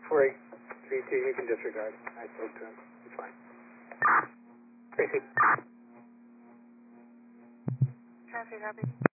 64832, you can disregard. I spoke to him. It's fine. Tracy. Traffic copy.